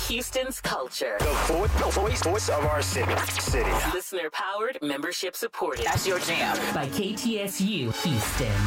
Houston's culture. The voice of our city. Listener powered, membership supported. That's your jam. By KTSU Houston.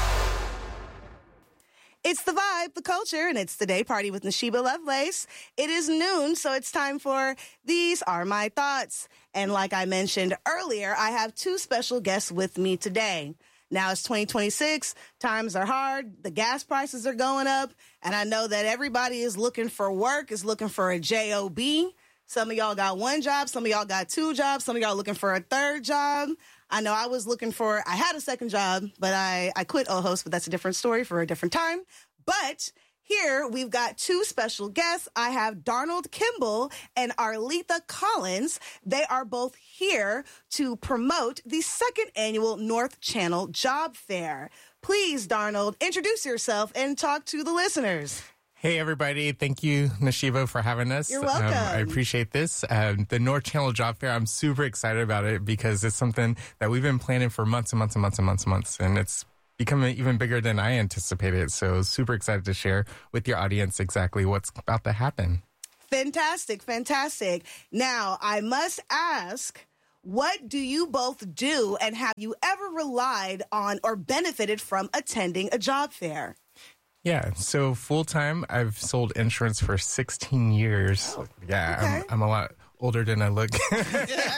It's the vibe, the culture, and it's the day party with Nashiba Lovelace. It is noon, so it's time for These Are My Thoughts. And like I mentioned earlier, I have two special guests with me today. Now it's 2026, times are hard, the gas prices are going up, and I know that everybody is looking for work, is looking for a job. Some of y'all got one job, some of y'all got two jobs, some of y'all looking for a third job. I know I had a second job, but I quit O-Host, but that's a different story for a different time. But here we've got two special guests. I have Darnold Kimball and Arletha Collins. They are both here to promote the second annual North Channel Job Fair. Please, Darnold, introduce yourself and talk to the listeners. Hey, everybody. Thank you, Nashiba, for having us. You're welcome. I appreciate this. The North Channel Job Fair, I'm super excited about it because it's something that we've been planning for months and months and months and months and months. And it's becoming even bigger than I anticipated. So super excited to share with your audience exactly what's about to happen. Fantastic, fantastic. Now, I must ask, what do you both do, and have you ever relied on or benefited from attending a job fair? Yeah, so full-time, I've sold insurance for 16 years. Yeah, Okay. I'm a lot older than I look.